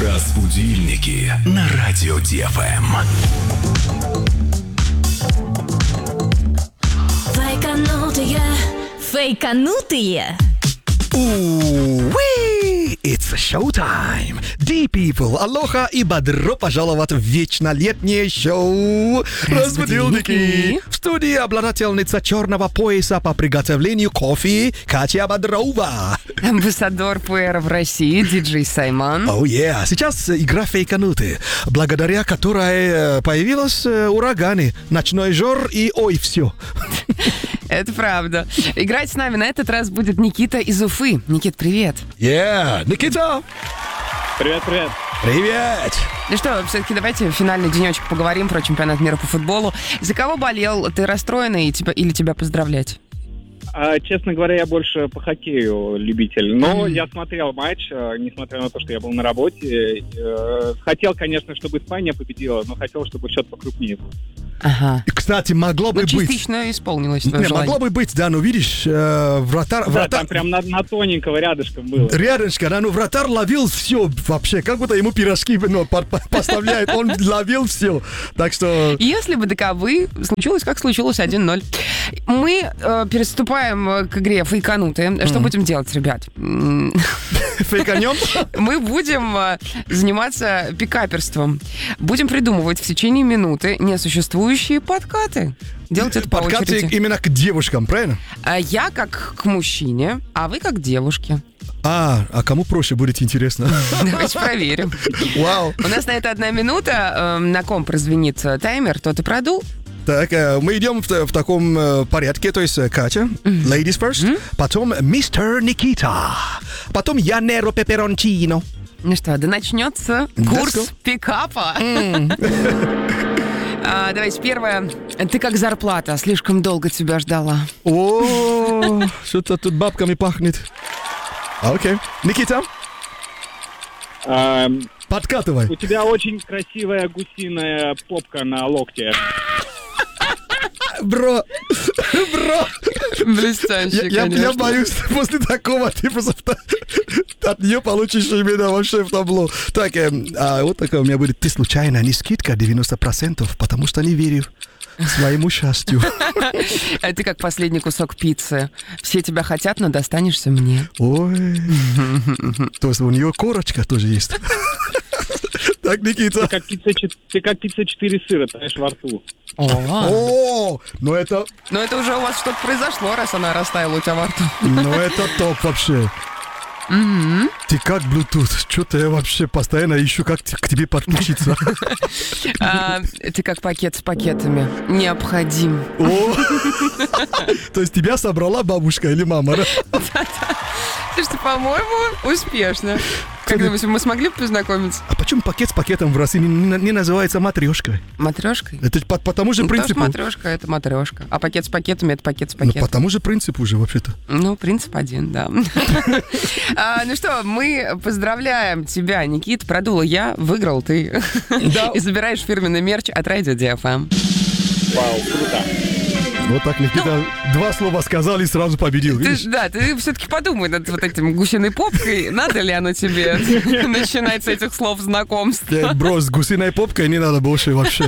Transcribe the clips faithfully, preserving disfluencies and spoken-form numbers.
Разбудильники на радио Ди Эф Эм. Фейканутые. Фейканутые. Уи! It's showtime! Ди people, алоха и бодро пожаловать в вечно летнее шоу «Разбудильники». В студии обладательница черного пояса по приготовлению кофе Катя Бодрова. Амбассадор пуэра в России, диджей Саймон. Oh yeah. Сейчас игра «Фейканутые», благодаря которой появились ураганы, ночной жор и ой, все. Это правда. Играть с нами на этот раз будет Никита из Уфы. Никит, привет. Yeah, Никита! Привет, привет. Привет! Ну что, все-таки давайте финальный денечек поговорим про чемпионат мира по футболу. За кого болел? Ты расстроенный тебя, или тебя поздравлять? А, честно говоря, я больше по хоккею любитель. Но mm. я смотрел матч, несмотря на то, что я был на работе. Хотел, конечно, чтобы Испания победила, но хотел, чтобы счет покрупнее был. Ага. Кстати, могло бы ну, быть... частично исполнилось твое Не, желание. могло бы быть, да, ну видишь, э, вратар... Да, вратар... там прям на, на тоненького рядышком было. Рядышком, да, ну вратар ловил все вообще, как будто ему пирожки ну, по- по- поставляют, он ловил все. Так что... Если бы таковы, случилось, как случилось, один ноль. Мы э, переступаем к игре «Фейканутые». Что mm. будем делать, ребят? Фейканем? Мы будем э, заниматься пикаперством. Будем придумывать в течение минуты несуществующие подкаты. Делать это по Подкаты очереди. именно к девушкам, правильно? А я как к мужчине, а вы как к девушке. А, а кому проще будет интересно? Давайте проверим. Вау. У нас на это одна минута. Э, на ком прозвенит таймер, тот и продул. Так, э, мы идем в, в таком э, порядке, то есть э, Катя, mm-hmm. ladies first, mm-hmm. потом мистер Никита, потом я Неро Пеперончино. Ну что, да начнется курс пикапа. Mm. а, давайте первое. Ты как зарплата, слишком долго тебя ждала. О, что-то тут бабками пахнет. Окей. Никита? Um, Подкатывай. У тебя очень красивая гусиная попка на локте. Бро, бро. Блестяще, я, конечно. Я, я боюсь, после такого ты просто от нее получишь именно вообще в табло. Так, э, а вот такое у меня будет. Ты случайно не скидка девяносто процентов, потому что не верю своему счастью. А ты как последний кусок пиццы. Все тебя хотят, но достанешься мне. Ой. То есть у нее корочка тоже есть. Так, Никита. Ты как пицца, ты как пицца четыре сыра, знаешь, во рту. О, ну это... Ну это уже у вас что-то произошло, раз она растаяла у тебя во рту. Ну это топ вообще. Mm-hmm. Ты как Bluetooth? Что-то я вообще постоянно ищу, как к тебе подключиться. а, ты как пакет с пакетами. Необходим. О! То есть тебя собрала бабушка или мама, да? Слушайте, по-моему, успешно. Как думаете, мы смогли бы познакомиться? А почему пакет с пакетом в России не, не называется матрешкой? Матрешкой? Это по, по тому же ну, принципу. Матрешка — это матрешка. А пакет с пакетами — это пакет с Ну, пакетом. по тому же принципу уже, вообще-то. Ну, принцип один, да. Ну что, мы поздравляем тебя, Никит. Продула я, выиграл ты. И забираешь фирменный мерч от радио Ди Эф Эм. Вау, круто. Вот так Никита ну, два слова сказал и сразу победил, видишь? Ты, да, ты все-таки подумай над вот этим гусиной попкой. Надо ли оно тебе начинать с этих слов знакомств? Бро, с гусиной попкой не надо больше вообще.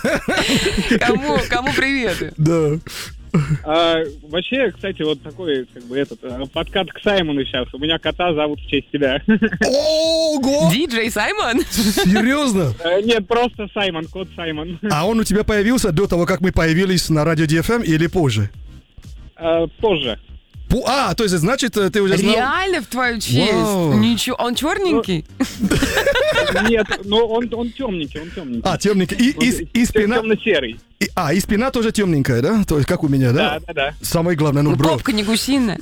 Кому, кому привет? Да. А, вообще, кстати, вот такой, как бы, этот, подкат к Саймону сейчас. У меня кота зовут в честь тебя. Ого! Диджей Саймон? Серьезно? Нет, просто Саймон, кот Саймон. А он у тебя появился до того, как мы появились на радио Ди Эф Эм или позже? А, позже. А, то есть, значит, ты уже знал... Реально, в твою честь? Вау. Ничего, он черненький? Нет, но он, он темненький, он темненький. А, темненький. И, и, и спина... Темно-серый. И, а, и спина тоже темненькая, да? То есть, как у меня, да? Да, да, да. Самое главное, ну, Ну, бро... попка не гусиная.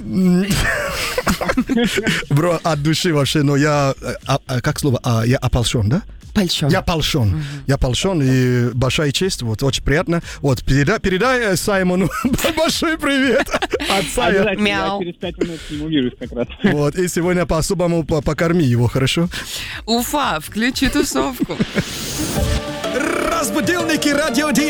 Бро, от души вообще, но я... А, а, как слово? А, я ополчен, да? Польщен. Я польщен. Mm-hmm. Я польщен, и большая честь, вот, очень приятно. Вот, передай, передай Саймону большой привет от Сая. Я через пять минут с ним увижусь как раз. Вот, и сегодня по-особому покорми его, хорошо? Уфа, включи тусовку. Разбудильники радио Ди